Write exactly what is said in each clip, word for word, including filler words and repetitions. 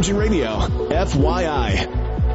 Virgin Radio, F Y I.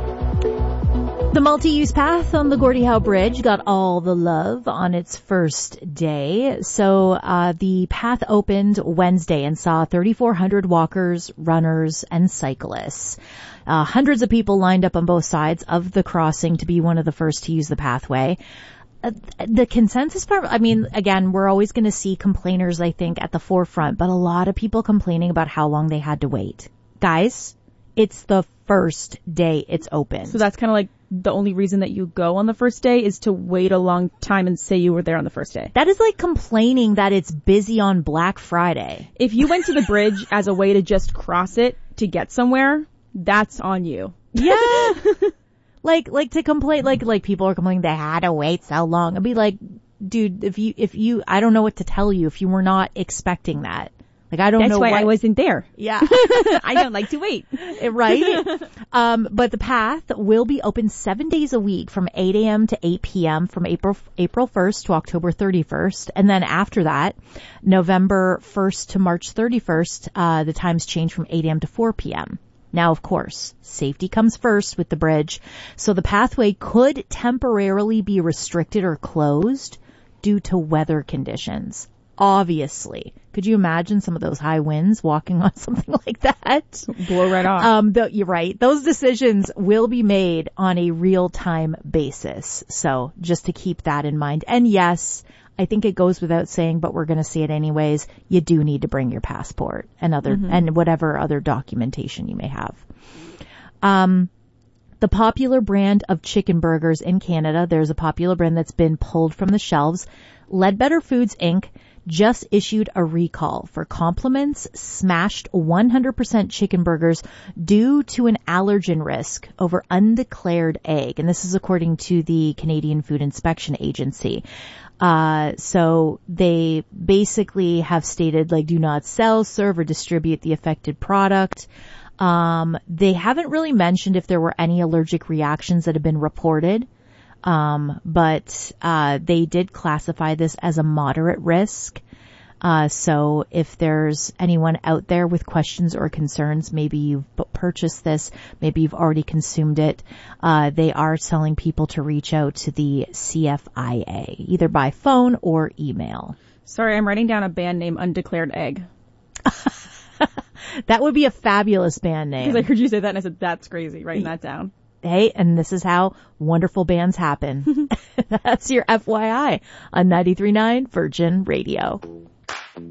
The multi-use path on the Gordie Howe Bridge got all the love on its first day. So uh the path opened Wednesday and saw thirty-four hundred walkers, runners, and cyclists. Uh, hundreds of people lined up on both sides of the crossing to be one of the first to use the pathway. Uh, the consensus part, I mean, again, we're always going to see complainers, I think, at the forefront, but a lot of people complaining about how long they had to wait. Guys, it's the first day it's open. So that's kind of like the only reason that you go on the first day is to wait a long time and say you were there on the first day. That is like complaining that it's busy on Black Friday. If you went to the bridge as a way to just cross it to get somewhere, that's on you. Yeah. like, like to complain, like, like people are complaining they had to wait so long. I'd be like, dude, if you, if you, I don't know what to tell you if you were not expecting that. Like, I don't That's know why what, I wasn't there. Yeah. I don't like to wait. Right? Um, but the path will be open seven days a week from eight a.m. to eight p.m. from April, April first to October thirty-first. And then after that, November first to March thirty-first, uh, the times change from eight a.m. to four p.m. Now, of course, safety comes first with the bridge. So the pathway could temporarily be restricted or closed due to weather conditions. Obviously. Could you imagine some of those high winds walking on something like that? Blow right off. Um, the, you're right. Those decisions will be made on a real-time basis. So just to keep that in mind. And yes, I think it goes without saying, but we're going to see it anyways. You do need to bring your passport and other, mm-hmm. and whatever other documentation you may have. Um, the popular brand of chicken burgers in Canada, there's a popular brand that's been pulled from the shelves. Ledbetter Foods Incorporated just issued a recall for Compliments smashed one hundred percent chicken burgers due to an allergen risk over undeclared egg. And this is according to the Canadian Food Inspection Agency. Uh, so they basically have stated, like, do not sell, serve, or distribute the affected product. Um, they haven't really mentioned if there were any allergic reactions that have been reported. Um, but, uh, they did classify this as a moderate risk. Uh, so if there's anyone out there with questions or concerns, maybe you've purchased this, maybe you've already consumed it, uh, they are telling people to reach out to the C F I A, either by phone or email. Sorry, I'm writing down a band name, Undeclared Egg. That would be a fabulous band name. Because I heard you say that and I said, that's crazy, writing that down. Hey, and this is how wonderful bands happen. That's your F Y I on ninety-three point nine Virgin Radio.